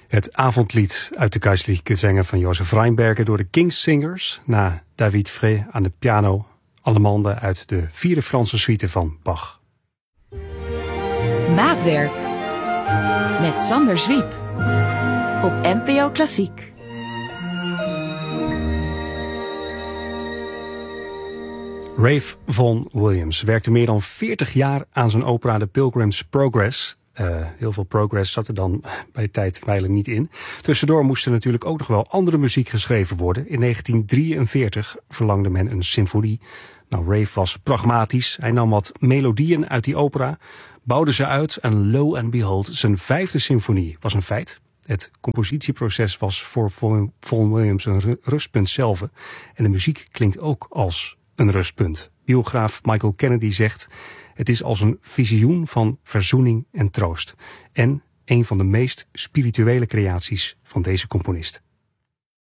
Het avondlied uit de Geistliche Gesänge van Josef Rheinberger door de King's Singers. Na David Frey aan de piano. Allemande uit de 4e Franse suite van Bach. Maatwerk met Sander Zwiep op NPO Klassiek. Ralph Vaughan Williams werkte meer dan 40 jaar aan zijn opera The Pilgrim's Progress. Heel veel progress zat er dan bij de tijd wijlen niet in. Tussendoor moest er natuurlijk ook nog wel andere muziek geschreven worden. In 1943 verlangde men een symfonie. Nou, Ralph was pragmatisch. Hij nam wat melodieën uit die opera, bouwde ze uit en lo and behold, zijn 5e symfonie was een feit. Het compositieproces was voor Vaughan Williams een rustpunt zelf. En de muziek klinkt ook als een rustpunt. Biograaf Michael Kennedy zegt: het is als een visioen van verzoening en troost. En een van de meest spirituele creaties van deze componist.